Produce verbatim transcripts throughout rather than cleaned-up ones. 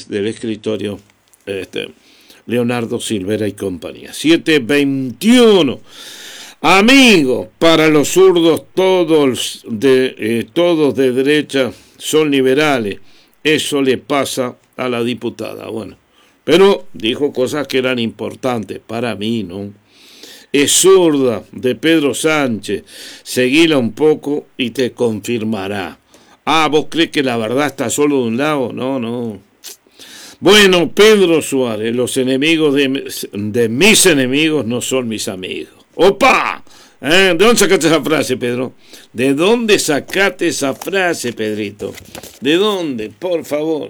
detrás del escritorio este, Leonardo Silvera y compañía. siete veintiuno. Amigos, para los zurdos todos de, eh, todos de derecha son liberales. Eso le pasa a la diputada. Bueno, pero dijo cosas que eran importantes para mí, ¿no? Es zurda de Pedro Sánchez. Seguila un poco y te confirmará. Ah, ¿vos crees que la verdad está solo de un lado? No, no. Bueno, Pedro Suárez, los enemigos de, de mis enemigos no son mis amigos. ¡Opa! ¿Eh? ¿De dónde sacaste esa frase, Pedro? ¿De dónde sacaste esa frase, Pedrito? ¿De dónde? Por favor.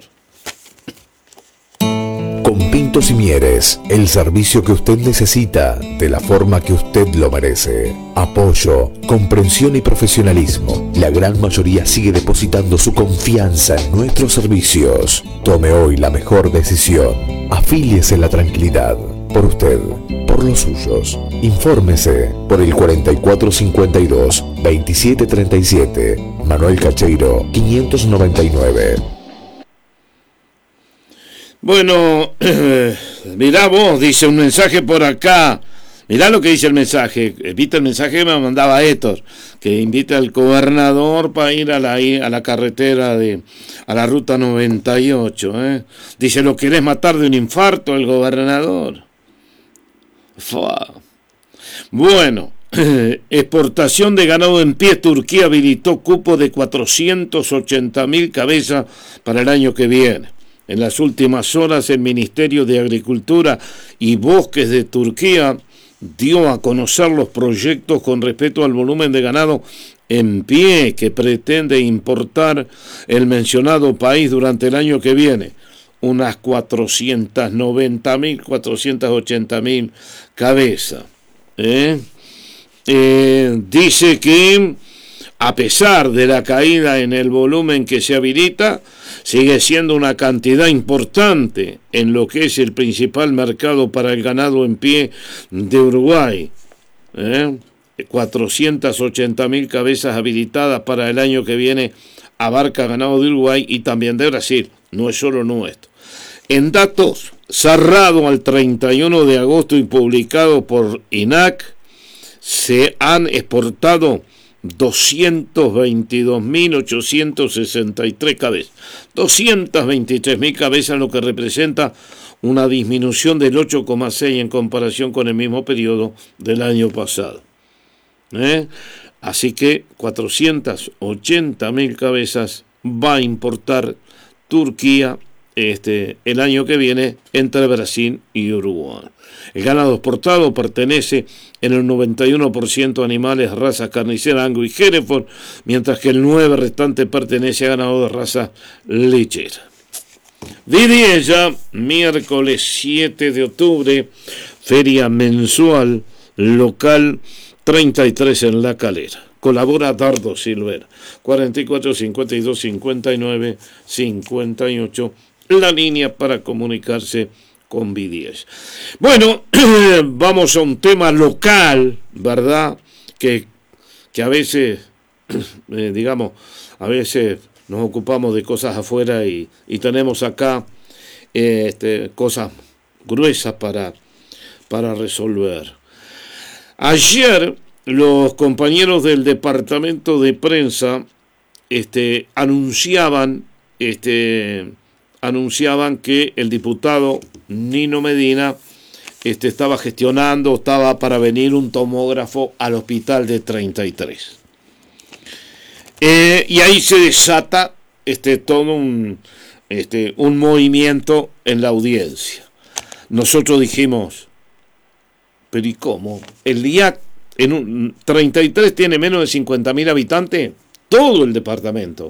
Con Pintos y Mieres, el servicio que usted necesita, de la forma que usted lo merece. Apoyo, comprensión y profesionalismo. La gran mayoría sigue depositando su confianza en nuestros servicios. Tome hoy la mejor decisión. Afíliese en la tranquilidad. Por usted, por los suyos. Infórmese por el cuarenta y cuatro cincuenta y dos, veintisiete treinta y siete. Manuel Cacheiro, quinientos noventa y nueve. Bueno, eh, mirá vos, dice un mensaje por acá. Mirá lo que dice el mensaje. ¿Viste el mensaje que me mandaba Héctor? Que invita al gobernador para ir a la, a la carretera de, a la ruta noventa y ocho. ¿eh? Dice, ¿lo querés matar de un infarto el gobernador? Fua. Bueno, eh, exportación de ganado en pie. Turquía habilitó cupo de cuatrocientas ochenta mil cabezas para el año que viene. En las últimas horas, el Ministerio de Agricultura y Bosques de Turquía dio a conocer los proyectos con respecto al volumen de ganado en pie que pretende importar el mencionado país durante el año que viene. Unas cuatrocientas noventa mil, cuatrocientas ochenta mil cabezas. ¿eh? Eh, dice que a pesar de la caída en el volumen que se habilita, sigue siendo una cantidad importante en lo que es el principal mercado para el ganado en pie de Uruguay. ¿eh? cuatrocientas ochenta mil cabezas habilitadas para el año que viene abarca ganado de Uruguay y también de Brasil, no es solo nuestro. En datos cerrados al treinta y uno de agosto y publicado por INAC, se han exportado doscientas veintidós mil ochocientas sesenta y tres cabezas. doscientas veintitrés mil cabezas, lo que representa una disminución del ocho coma seis en comparación con el mismo periodo del año pasado. ¿Eh? Así que cuatrocientas ochenta mil cabezas va a importar Turquía este, el año que viene entre Brasil y Uruguay. El ganado exportado pertenece en el noventa y uno por ciento a animales de raza carnicera, Angus y Hereford, mientras que el nueve por ciento restante pertenece a ganado de raza lechera. Vidiella, miércoles siete de octubre, feria mensual local treinta y tres en La Calera. Colabora Dardo Silvera, cuarenta y cuatro cincuenta y dos cincuenta y nueve cincuenta y ocho, la línea para comunicarse con B diez. Bueno, vamos a un tema local, ¿verdad? Que, que a veces, eh, digamos, a veces nos ocupamos de cosas afuera y, y tenemos acá eh, este, cosas gruesas para, para resolver. Ayer los compañeros del departamento de prensa este, anunciaban, este, anunciaban que el diputado Nino Medina este, estaba gestionando, estaba para venir un tomógrafo al hospital de treinta y tres. Eh, y ahí se desata este, todo un, este, un movimiento en la audiencia. Nosotros dijimos, pero ¿y cómo? El I A C en un, treinta y tres tiene menos de cincuenta mil habitantes, todo el departamento.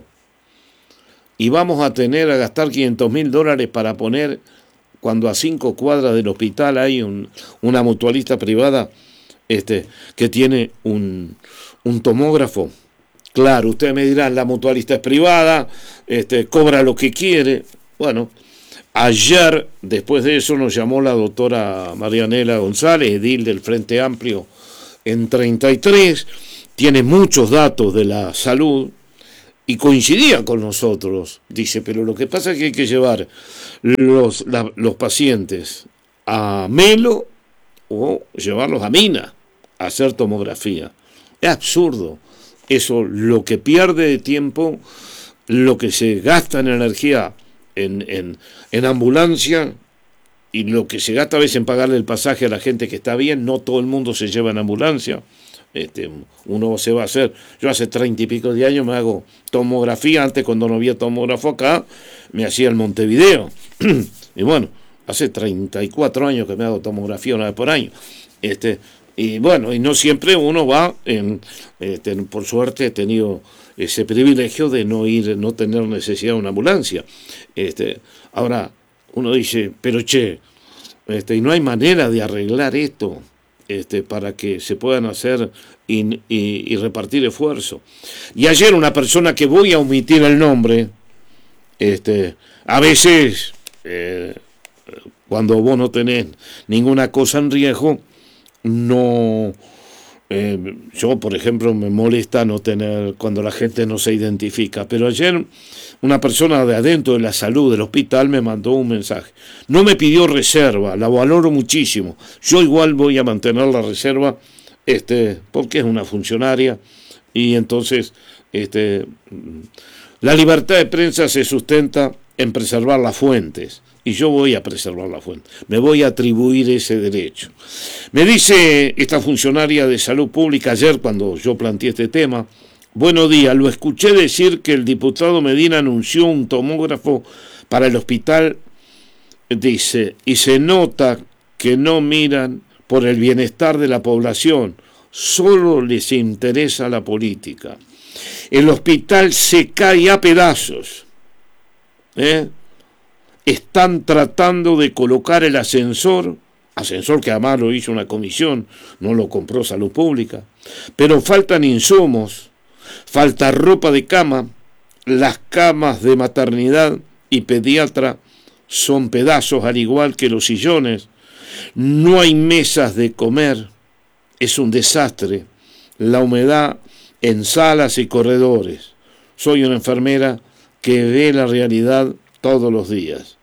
Y vamos a tener a gastar quinientos mil dólares para poner, cuando a cinco cuadras del hospital hay un, una mutualista privada este, que tiene un, un tomógrafo. Claro, ustedes me dirán, la mutualista es privada, este, cobra lo que quiere. Bueno, ayer, después de eso, nos llamó la doctora Marianela González, edil del Frente Amplio en treinta y tres, tiene muchos datos de la salud, y coincidía con nosotros. Dice, pero lo que pasa es que hay que llevar los, la, los pacientes a Melo o llevarlos a Mina a hacer tomografía. Es absurdo. Eso, lo que pierde de tiempo, lo que se gasta en energía en, en, en ambulancia y lo que se gasta a veces en pagarle el pasaje a la gente que está bien. No todo el mundo se lleva en ambulancia. Este, uno se va a hacer, yo hace treinta y pico de años me hago tomografía, antes cuando no había tomógrafo acá, me hacía el Montevideo, y bueno, hace treinta y cuatro años que me hago tomografía una vez por año, este, y bueno, y no siempre uno va, en, este, por suerte he tenido ese privilegio de no ir, no tener necesidad de una ambulancia, este, ahora uno dice, pero che, este, y no hay manera de arreglar esto, Este, para que se puedan hacer y, y, y repartir esfuerzo. Y ayer una persona que voy a omitir el nombre, este, a veces eh, cuando vos no tenés ninguna cosa en riesgo, no, eh, yo por ejemplo me molesta no tener, cuando la gente no se identifica, pero ayer una persona de adentro de la salud del hospital me mandó un mensaje. No me pidió reserva, la valoro muchísimo. Yo igual voy a mantener la reserva, este, porque es una funcionaria y entonces este, la libertad de prensa se sustenta en preservar las fuentes y yo voy a preservar la fuente. Me voy a atribuir ese derecho. Me dice esta funcionaria de salud pública ayer cuando yo planteé este tema: buenos días, lo escuché decir que el diputado Medina anunció un tomógrafo para el hospital, dice, y se nota que no miran por el bienestar de la población, solo les interesa la política. El hospital se cae a pedazos, ¿eh? Están tratando de colocar el ascensor, ascensor que además lo hizo una comisión, no lo compró Salud Pública, pero faltan insumos. Falta ropa de cama, las camas de maternidad y pediatra son pedazos al igual que los sillones, no hay mesas de comer, es un desastre, la humedad en salas y corredores. Soy una enfermera que ve la realidad todos los días.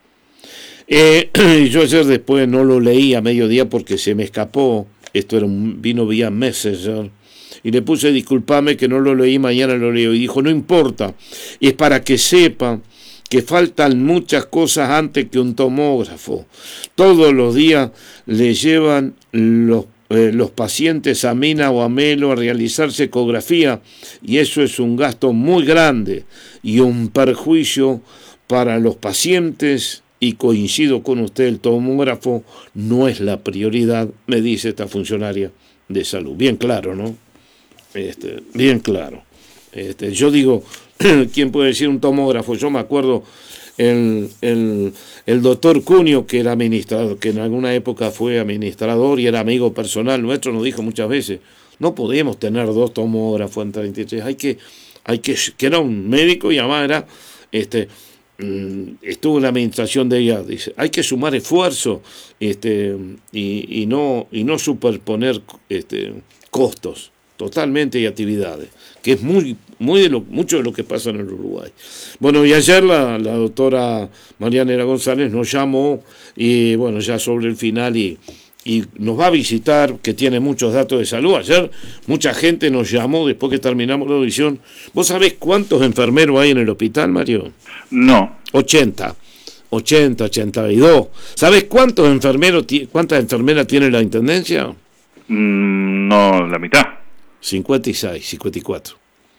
Eh, yo ayer después no lo leí a mediodía porque se me escapó, esto era un, vino vía Messenger, y le puse disculpame que no lo leí, mañana lo leo, y dijo no importa, es para que sepa que faltan muchas cosas antes que un tomógrafo. Todos los días le llevan los, eh, los pacientes a Mina o a Melo a realizarse ecografía y eso es un gasto muy grande y un perjuicio para los pacientes y coincido con usted, el tomógrafo no es la prioridad, me dice esta funcionaria de salud. Bien claro, ¿no? Este, bien claro. Este, yo digo, ¿quién puede decir un tomógrafo? Yo me acuerdo el, el, el doctor Cunio, que era administrador, que en alguna época fue administrador y era amigo personal nuestro, nos dijo muchas veces, no podemos tener dos tomógrafos en treinta y tres, hay que, hay que, que era un médico y además era, este, estuvo en la administración de ella, dice, hay que sumar esfuerzo, este, y, y no, y no superponer este, costos. Totalmente, y actividades, que es muy, muy de lo, mucho de lo que pasa en el Uruguay. Bueno, y ayer la, la doctora Marianela González nos llamó, y bueno, ya sobre el final, y, y nos va a visitar, que tiene muchos datos de salud. Ayer mucha gente nos llamó después que terminamos la audición. ¿Vos sabés cuántos enfermeros hay en el hospital, Mario? No. ochenta, ochenta, ochenta y dos. ¿Sabés cuántos enfermeros, cuántas enfermeras tiene la Intendencia? Mm, no, la mitad. cincuenta y seis, cincuenta y cuatro.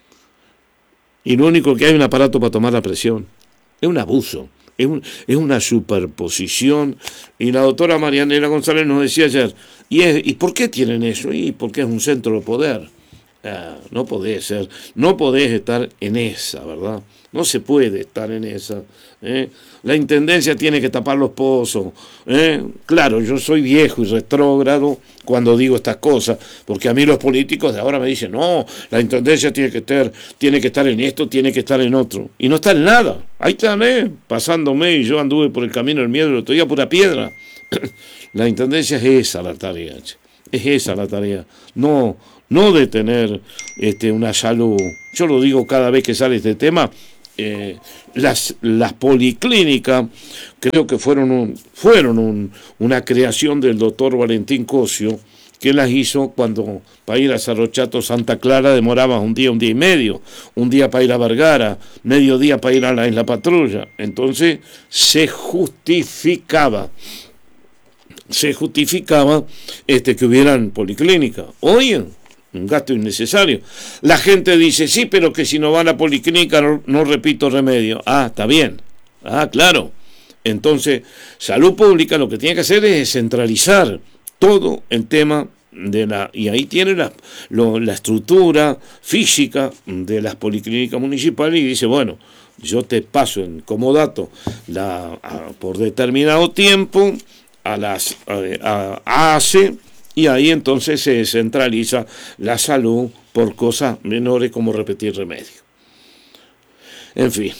Y lo único que hay es un aparato para tomar la presión. Es un abuso, es, un, es una superposición. Y la doctora Marianela González nos decía ayer, ¿y, es, ¿y por qué tienen eso? Y porque es un centro de poder. Ah, no podés ser, no podés estar en esa, ¿verdad? No se puede estar en esa. ¿eh? La Intendencia tiene que tapar los pozos. ¿eh? Claro, yo soy viejo y retrógrado cuando digo estas cosas, porque a mí los políticos de ahora me dicen, no, la Intendencia tiene que estar, tiene que estar en esto, tiene que estar en otro. Y no está en nada. Ahí están, ¿eh? pasándome, y yo anduve por el camino del miedo, el otro día pura piedra. La Intendencia es esa la tarea, che. Es esa la tarea. No... no de tener este, una salud. Yo lo digo cada vez que sale este tema. Eh, las, las policlínicas creo que fueron, un, fueron un, una creación del doctor Valentín Cosio, que las hizo cuando para ir a Cerro Chato, Santa Clara, demoraba un día, un día y medio, un día para ir a Vergara, medio día para ir a la Isla Patrulla. Entonces se justificaba, se justificaba este, que hubieran policlínicas. Hoy, un gasto innecesario. La gente dice, sí, pero que si no va a la policlínica no, no repito remedio. Ah, está bien. Ah, claro. Entonces, salud pública lo que tiene que hacer es centralizar todo el tema de la... Y ahí tiene la, lo, la estructura física de las policlínicas municipales y dice, bueno, yo te paso en comodato la, a, por determinado tiempo a las a, a ACE, y ahí entonces se centraliza la salud por cosas menores como repetir remedio. En fin.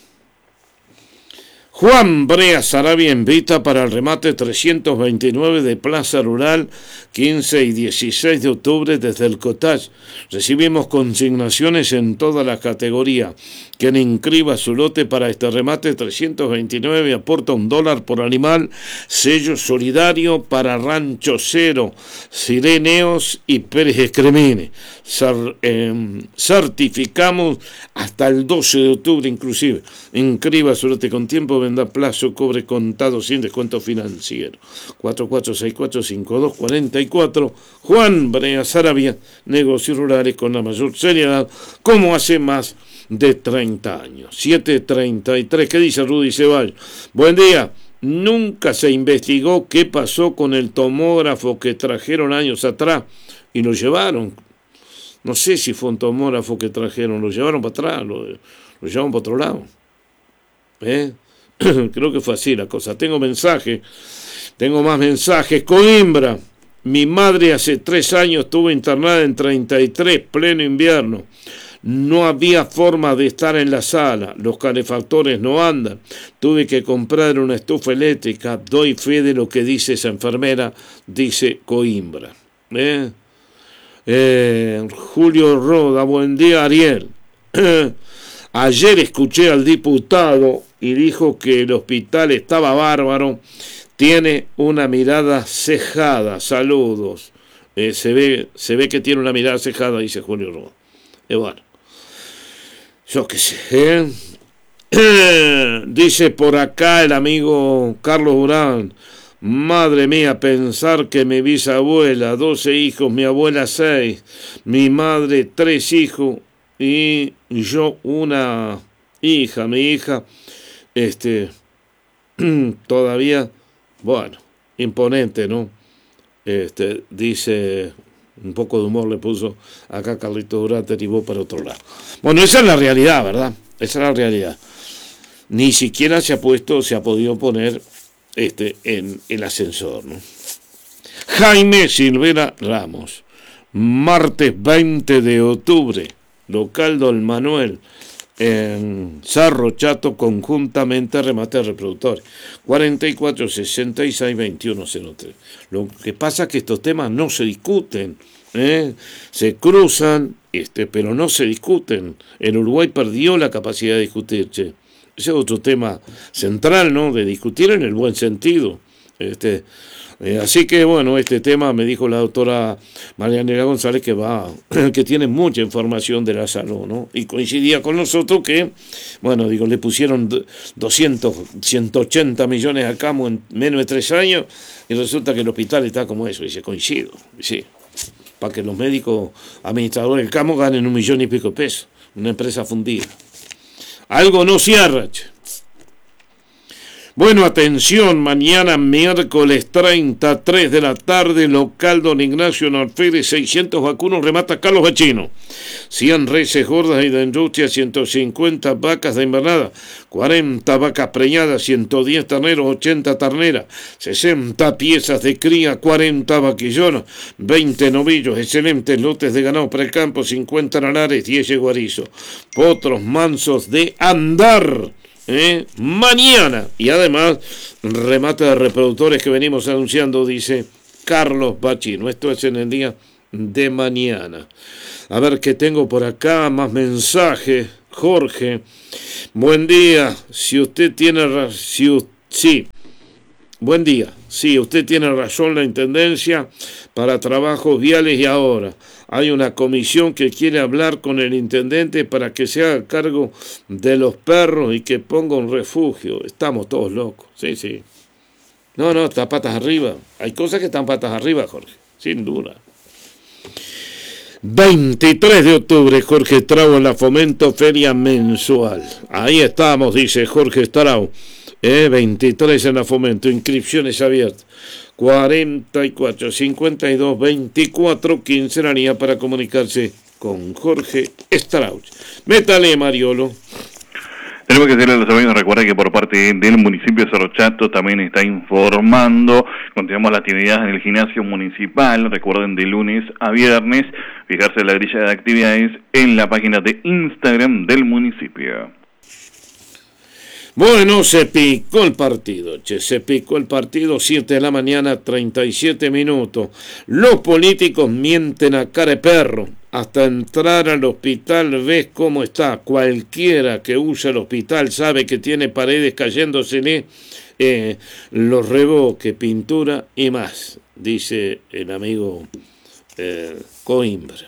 Juan Brea Sarabia invita para el remate trescientos veintinueve de Plaza Rural, quince y dieciséis de octubre desde el Cottage. Recibimos consignaciones en todas las categorías. Quien inscriba su lote para este remate trescientos veintinueve aporta un dólar por animal. Sello solidario para Rancho Cero, Sireneos y Pérez Escremine. Cer, eh, certificamos hasta el doce de octubre inclusive. Inscriba su lote con tiempo, venda plazo, cobre contado sin descuento financiero. cuatro cuatro seis cuatro cinco dos cuatro cuatro. Juan Brea Sarabia, negocios rurales con la mayor seriedad, como hace más de treinta años. siete treinta y tres. ¿Qué dice Rudy Ceballos? Buen día. Nunca se investigó qué pasó con el tomógrafo que trajeron años atrás y lo llevaron. No sé si fue un tomógrafo que trajeron, lo llevaron para atrás, lo, lo llevaron para otro lado. ¿Eh? Creo que fue así la cosa. Tengo mensajes, tengo más mensajes. Coimbra, mi madre hace tres años estuvo internada en treinta y tres, pleno invierno. No había forma de estar en la sala, los calefactores no andan. Tuve que comprar una estufa eléctrica. Doy fe de lo que dice esa enfermera, dice Coimbra. ¿Eh? Eh, Julio Roda, buen día, Ariel. Ayer escuché al diputado y dijo que el hospital estaba bárbaro. Tiene una mirada cejada. Saludos. Eh, se ve, se ve que tiene una mirada cejada, dice Julio Roda. Eh, bueno. Yo qué sé, ¿eh? Dice por acá el amigo Carlos Durán, madre mía, pensar que mi bisabuela, doce hijos, mi abuela seis, mi madre tres hijos y yo una hija, mi hija, este, todavía, bueno, imponente, ¿no? Este, dice... Un poco de humor le puso acá Carlito Durán, derivó para otro lado. Bueno, esa es la realidad, ¿verdad? Esa es la realidad. Ni siquiera se ha puesto, se ha podido poner este, en el ascensor, ¿no? Jaime Silvera Ramos, martes veinte de octubre, local Don Manuel, en Cerro Chato, conjuntamente remate reproductor cuarenta y cuatro sesenta y seis veintiuno cero tres. Lo que pasa es que estos temas no se discuten, ¿eh? Se cruzan, este, pero no se discuten. El Uruguay perdió la capacidad de discutir, che. Ese es otro tema central, ¿no? De discutir en el buen sentido. Este, eh, así que bueno, este tema me dijo la doctora Marianela González que va, que tiene mucha información de la salud, ¿no? Y coincidía con nosotros que, bueno, digo, le pusieron doscientos, ciento ochenta millones a Camo en menos de tres años y resulta que el hospital está como eso, y dice, coincido, sí, para que los médicos administradores del Camo ganen un millón y pico de pesos, una empresa fundida. Algo no cierra, che. Bueno, atención, mañana miércoles treinta y tres de la tarde, local Don Ignacio Norfede, seiscientos vacunos, remata Carlos Bachino. cien reses gordas y de industria, ciento cincuenta vacas de invernada, cuarenta vacas preñadas, ciento diez terneros, ochenta terneras, sesenta piezas de cría, cuarenta vaquillonas, veinte novillos, excelentes lotes de ganado para el campo, cincuenta lanares, diez yeguarizos, potros mansos de andar. ¿Eh? Mañana, y además remate de reproductores que venimos anunciando, dice Carlos Bachino. Esto es en el día de mañana. A ver qué tengo por acá, más mensajes. Jorge, buen día. Si usted tiene razón, si, sí, buen día. Sí, usted tiene razón, la Intendencia para trabajos viales y ahora hay una comisión que quiere hablar con el intendente para que se haga cargo de los perros y que ponga un refugio. Estamos todos locos, sí, sí. No, no, está patas arriba. Hay cosas que están patas arriba, Jorge, sin duda. veintitrés de octubre, Jorge Strauss en la Fomento Feria Mensual. Ahí estamos, dice Jorge Strauss. Eh, veintitrés en la Fomento, inscripciones abiertas. cuarenta y cuatro, cincuenta y dos, veinticuatro, quince la línea para comunicarse con Jorge Strauss. Métale, Mariolo. Tenemos que decirle a los amigos, recuerden que por parte del municipio de Cerro Chato también está informando, continuamos la actividad en el gimnasio municipal, recuerden de lunes a viernes, fijarse en la grilla de actividades en la página de Instagram del municipio. Bueno, se picó el partido, che, se picó el partido, siete de la mañana, treinta y siete minutos. Los políticos mienten a cara de perro. Hasta entrar al hospital ves cómo está. Cualquiera que usa el hospital sabe que tiene paredes cayéndosele, eh, los revoques, pintura y más, dice el amigo eh, Coimbra.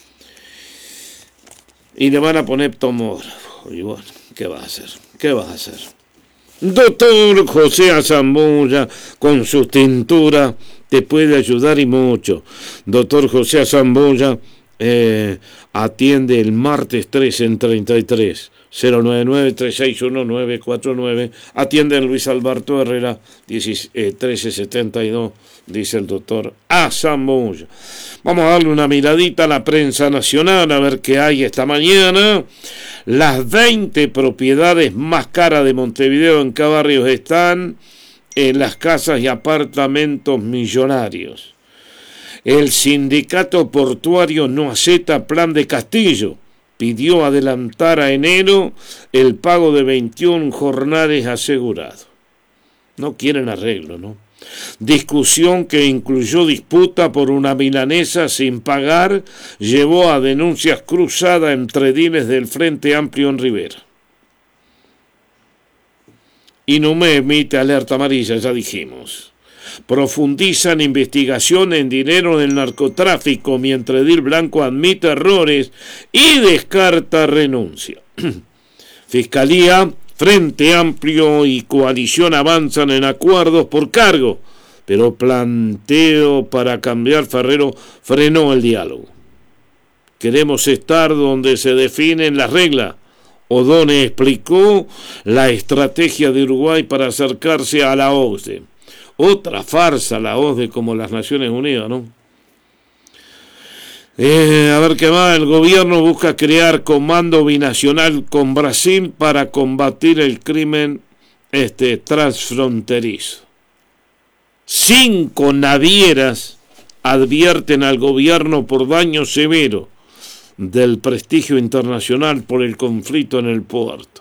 Y le van a poner tomógrafo. Y bueno, ¿qué va a hacer? ¿Qué vas a hacer? Doctor José Zambulla, con su tintura, te puede ayudar y mucho. Doctor José Zambulla eh, atiende el martes tres en treinta y tres. cero nueve nueve, tres seis uno, nueve cuatro nueve. Atiende en Luis Alberto Herrera, trece setenta y dos, dice el doctor A. Zambulla. Vamos a darle una miradita a la prensa nacional, a ver qué hay esta mañana. Las veinte propiedades más caras de Montevideo, ¿en qué barrios están? En las casas y apartamentos millonarios. El sindicato portuario no acepta plan de Castillo. Pidió adelantar a enero el pago de veintiún jornales asegurados. No quieren arreglo, ¿no? Discusión que incluyó disputa por una milanesa sin pagar, llevó a denuncias cruzadas entre diles del Frente Amplio en Rivera. Y no me emite alerta amarilla, ya dijimos. Profundizan investigación en dinero del narcotráfico mientras Edil Blanco admite errores y descarta renuncia. Fiscalía, Frente Amplio y coalición avanzan en acuerdos por cargo, pero planteo para cambiar Ferrero frenó el diálogo. Queremos estar donde se definen las reglas. O'Donnell explicó la estrategia de Uruguay para acercarse a la O C D E. Otra farsa la O C D E como las Naciones Unidas, ¿no? Eh, a ver qué más. El gobierno busca crear comando binacional con Brasil para combatir el crimen este, transfronterizo. Cinco navieras advierten al gobierno por daño severo del prestigio internacional por el conflicto en el puerto.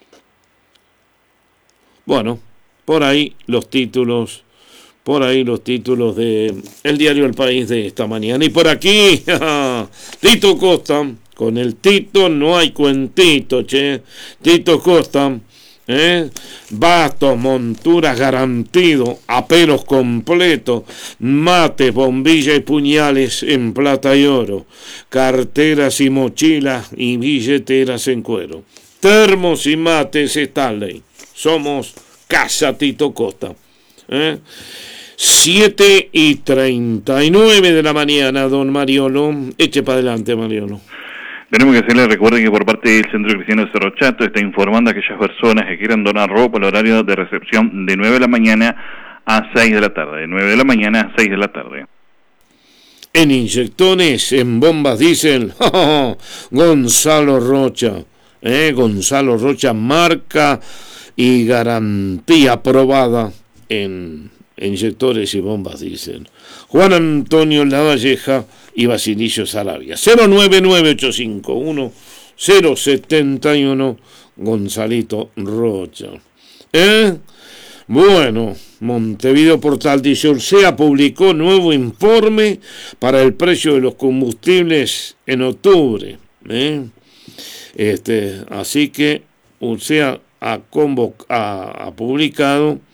Bueno, por ahí los títulos. Por ahí los títulos de el diario El País de esta mañana. Y por aquí, Tito Costa, con el Tito no hay cuentito, che. Tito Costa, ¿eh? Bastos, monturas garantido, aperos completos, mates, bombillas y puñales en plata y oro, carteras y mochilas y billeteras en cuero, termos y mates Stanley. Somos Casa Tito Costa. ¿Eh? siete y treinta y nueve de la mañana, don Mariolo. Eche para adelante, Mariolo. Tenemos que hacerle, recuerden que por parte del Centro Cristiano de Cerro Chato está informando a aquellas personas que quieran donar ropa el horario de recepción de nueve de la mañana a seis de la tarde. De nueve de la mañana a seis de la tarde. En inyectones, en bombas diésel, Gonzalo Rocha. ¿eh? Gonzalo Rocha, marca y garantía aprobada en inyectores y bombas, dicen. Juan Antonio Lavalleja y Basilio Sarabia. cero nueve nueve ocho cinco uno cero siete uno, Gonzalito Rocha. ¿Eh? Bueno, Montevideo Portal dice, Orsea publicó nuevo informe para el precio de los combustibles en octubre. ¿eh? Este, así que Orsea ha, convoc- ha, ha publicado